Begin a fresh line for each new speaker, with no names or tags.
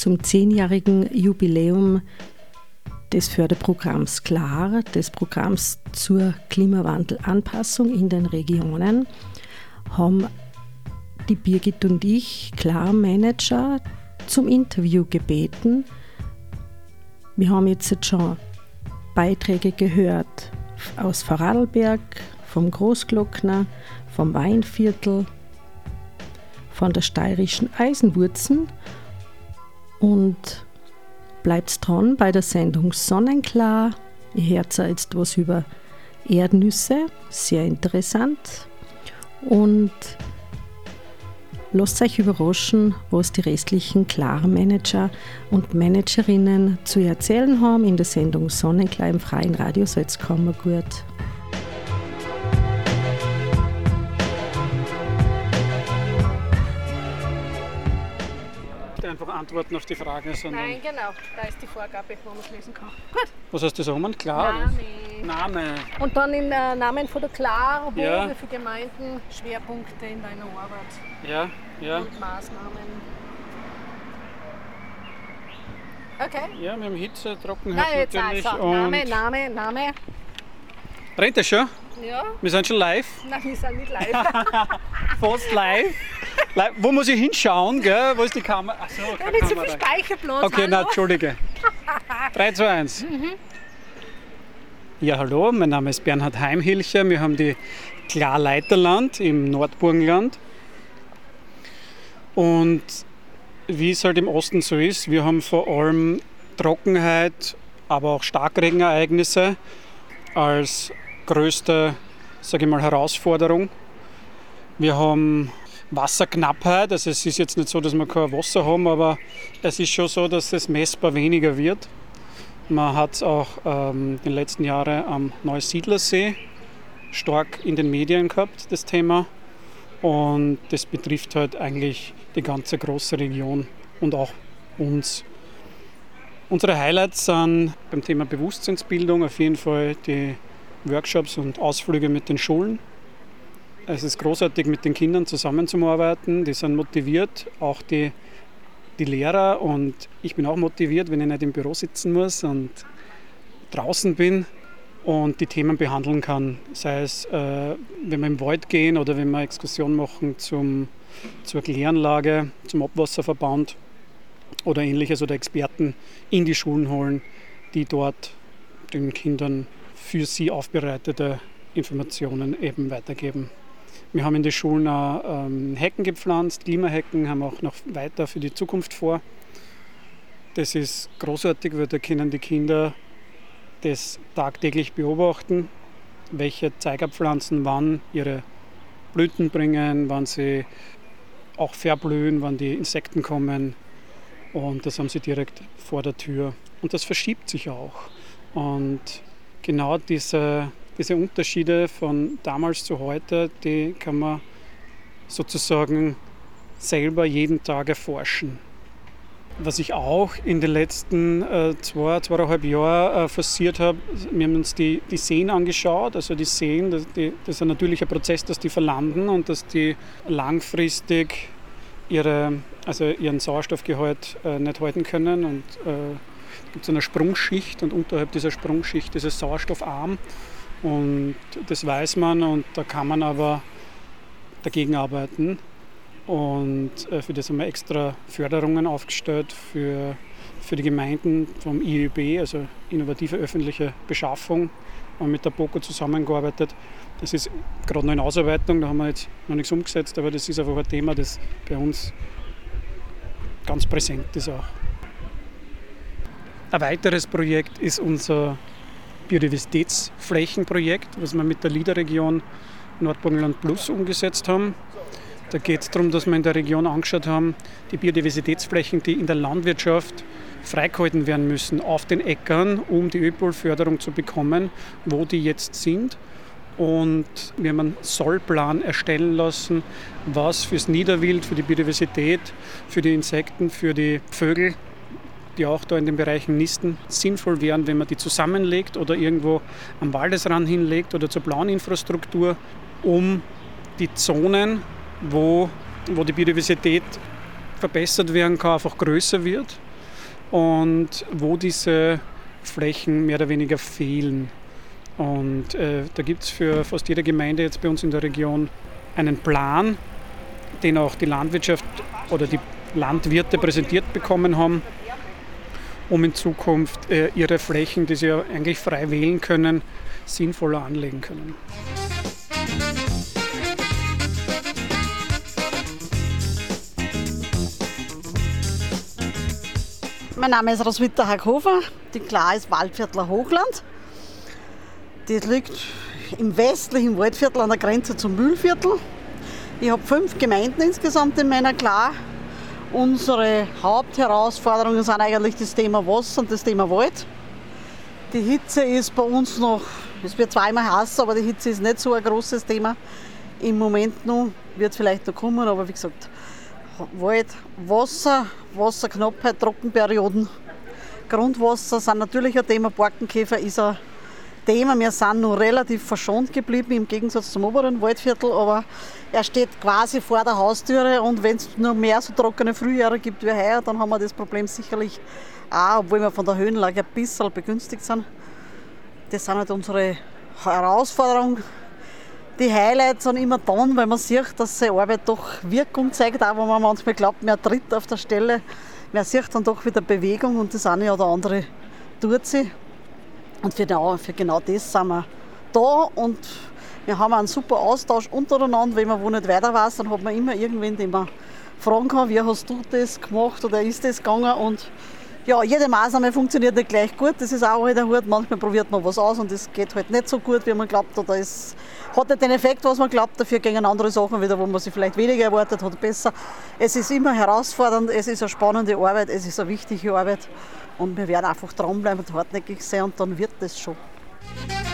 zum 10-jährigen Jubiläum des Förderprogramms KLAR, des Programms zur Klimawandelanpassung in den Regionen, haben die Birgit und ich, KLAR-Manager, zum Interview gebeten. Wir haben jetzt schon Beiträge gehört aus Vorarlberg, vom Großglockner, vom Weinviertel, von der steirischen Eisenwurzen und bleibt dran bei der Sendung Sonnenklar. Ihr hört jetzt was über Erdnüsse, sehr interessant, und lasst euch überraschen, was die restlichen KLAR-Manager und Managerinnen zu erzählen haben in der Sendung Sonnenklar im Freien Radio Salzkammergut.
Einfach antworten auf die Frage, sondern...
Nein, genau. Da ist die Vorgabe, wo man es lesen kann. Gut.
Was hast du sagen? Klar? Name.
Und dann im Namen von der KLAR, wo
Ja.
wir für Gemeinden Schwerpunkte in deiner Arbeit
Ja.
und Maßnahmen. Okay.
Ja, wir haben Hitze, Trockenheit
Na, jetzt
natürlich.
also.
Und
Name.
rennt das schon?
Ja.
Wir sind schon live.
Nein, wir sind nicht live.
Fast live. Wo muss ich hinschauen? Gell? Wo ist die Kamera? Achso,
Ich habe nicht so viel Speicherplatz.
Okay,
hallo?
nein, Entschuldige. 3, 2, 1. Ja, hallo, mein Name ist Bernhard Heimhilcher. Wir haben die KLAR Leiterland im Nordburgenland. Und wie es halt im Osten so ist, wir haben vor allem Trockenheit, aber auch Starkregenereignisse als größte, sage ich mal, Herausforderung. Wir haben Wasserknappheit, also es ist jetzt nicht so, dass wir kein Wasser haben, aber es ist schon so, dass es messbar weniger wird. Man hat es auch in den letzten Jahren am Neusiedlersee stark in den Medien gehabt, das Thema. Und das betrifft halt eigentlich die ganze große Region und auch uns. Unsere Highlights sind beim Thema Bewusstseinsbildung auf jeden Fall die Workshops und Ausflüge mit den Schulen. Es ist großartig, mit den Kindern zusammenzuarbeiten. Die sind motiviert, auch die Lehrer. Und ich bin auch motiviert, wenn ich nicht im Büro sitzen muss und draußen bin und die Themen behandeln kann. Sei es, wenn wir im Wald gehen oder wenn wir Exkursionen machen zur Kläranlage, zum Abwasserverband oder ähnliches, oder Experten in die Schulen holen, die dort den Kindern für sie aufbereitete Informationen eben weitergeben. Wir haben in den Schulen auch Hecken gepflanzt, Klimahecken, haben auch noch weiter für die Zukunft vor. Das ist großartig, weil da können die Kinder das tagtäglich beobachten, welche Zeigerpflanzen wann ihre Blüten bringen, wann sie auch verblühen, wann die Insekten kommen. Und das haben sie direkt vor der Tür. Und das verschiebt sich auch. Und genau diese Unterschiede von damals zu heute, die kann man sozusagen selber jeden Tag erforschen. Was ich auch in den letzten 2,5 Jahren forciert habe, wir haben uns die Seen angeschaut. Also die Seen, das ist ein natürlicher Prozess, dass die verlanden und dass die langfristig ihren Sauerstoffgehalt nicht halten können. Und es gibt so eine Sprungschicht und unterhalb dieser Sprungschicht ist es sauerstoffarm. Und das weiß man, und da kann man aber dagegen arbeiten. Und für das haben wir extra Förderungen aufgestellt für die Gemeinden vom IÖB, also Innovative Öffentliche Beschaffung, haben mit der BOKO zusammengearbeitet. Das ist gerade noch in Ausarbeitung, da haben wir jetzt noch nichts umgesetzt, aber das ist einfach ein Thema, das bei uns ganz präsent ist auch. Ein weiteres Projekt ist unser Biodiversitätsflächenprojekt, was wir mit der LEADER-Region Nordburgenland Plus umgesetzt haben. Da geht es darum, dass wir in der Region angeschaut haben, die Biodiversitätsflächen, die in der Landwirtschaft freigehalten werden müssen, auf den Äckern, um die ÖPOL-Förderung zu bekommen, wo die jetzt sind. Und wir haben einen Sollplan erstellen lassen, was fürs Niederwild, für die Biodiversität, für die Insekten, für die Vögel, die auch da in den Bereichen nisten, sinnvoll wären, wenn man die zusammenlegt oder irgendwo am Waldesrand hinlegt oder zur blauen Infrastruktur, um die Zonen, wo die Biodiversität verbessert werden kann, einfach größer wird. und wo diese Flächen mehr oder weniger fehlen. Und da gibt es für fast jede Gemeinde jetzt bei uns in der Region einen Plan, den auch die Landwirtschaft oder die Landwirte präsentiert bekommen haben, um in Zukunft ihre Flächen, die sie ja eigentlich frei wählen können, sinnvoller anlegen können.
Mein Name ist Roswitha Hackhofer, die Klar ist Waldviertler Hochland. Das liegt im westlichen Waldviertel an der Grenze zum Mühlviertel. Ich habe 5 Gemeinden insgesamt in meiner Klar. Unsere Hauptherausforderungen sind eigentlich das Thema Wasser und das Thema Wald. Die Hitze ist bei uns noch, es wird zwar immer heiß, aber die Hitze ist nicht so ein großes Thema. Im Moment noch, wird vielleicht noch kommen, aber wie gesagt, Wald, Wasser, Wasserknappheit, Trockenperioden, Grundwasser sind natürlich ein Thema, Borkenkäfer ist ein Thema. Wir sind noch relativ verschont geblieben im Gegensatz zum oberen Waldviertel, aber er steht quasi vor der Haustüre und wenn es noch mehr so trockene Frühjahre gibt wie heuer, dann haben wir das Problem sicherlich auch, obwohl wir von der Höhenlage ein bisschen begünstigt sind. Das sind halt unsere Herausforderungen. Die Highlights sind immer dann, weil man sieht, dass die Arbeit doch Wirkung zeigt, auch wenn man manchmal glaubt, man tritt auf der Stelle. Man sieht dann doch wieder Bewegung und das eine oder andere tut sie. Und für genau das sind wir da und wir haben einen super Austausch untereinander. Wenn man wo nicht weiter weiß, dann hat man immer irgendwen, den man fragen kann, wie hast du das gemacht oder ist das gegangen. Und ja, jede Maßnahme funktioniert nicht gleich gut, das ist auch halt ein Hut. Manchmal probiert man was aus und es geht halt nicht so gut, wie man glaubt. Oder es hat nicht den Effekt, was man glaubt. Dafür gehen andere Sachen wieder, wo man sich vielleicht weniger erwartet hat, besser. Es ist immer herausfordernd, es ist eine spannende Arbeit, es ist eine wichtige Arbeit. Und wir werden einfach dranbleiben und hartnäckig sein und dann wird das schon.